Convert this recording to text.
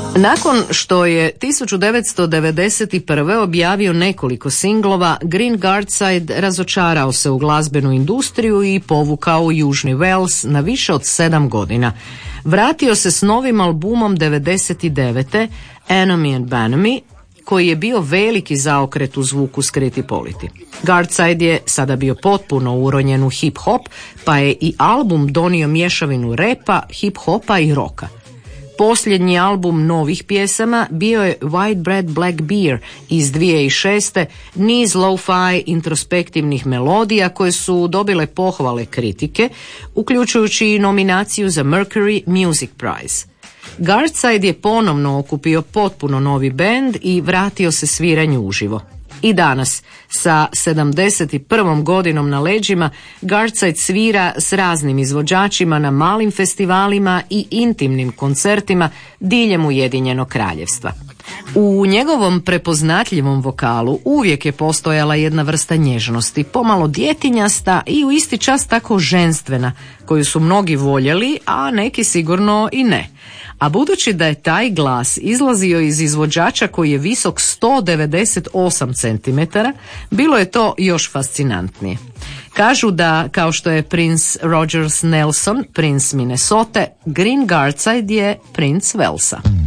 Nakon što je 1991. objavio nekoliko singlova, Green Gardside razočarao se u glazbenu industriju i povukao u Južni Wales na više od 7 godina. Vratio se s novim albumom 99. Enemy and Banemy, koji je bio veliki zaokret u zvuku Scritti Politti. Gardside je sada bio potpuno uronjen u hip-hop, pa je i album donio mješavinu repa, hip-hopa i roka. Posljednji album novih pjesama bio je White Bread Black Beer iz 2006. niz lo-fi introspektivnih melodija koje su dobile pohvale kritike, uključujući i nominaciju za Mercury Music Prize. Gardside je ponovno okupio potpuno novi bend i vratio se sviranju uživo. I danas, sa 71. godinom na leđima, Gardside svira s raznim izvođačima na malim festivalima i intimnim koncertima diljem Ujedinjenog Kraljevstva. U njegovom prepoznatljivom vokalu uvijek je postojala jedna vrsta nježnosti, pomalo djetinjasta i u isti čas tako ženstvena, koju su mnogi voljeli, a neki sigurno i ne. A budući da je taj glas izlazio iz izvođača koji je visok 198 cm, bilo je to još fascinantnije. Kažu da, kao što je Prince Rogers Nelson, princ Minnesota, Green Gardside je princ Walesa.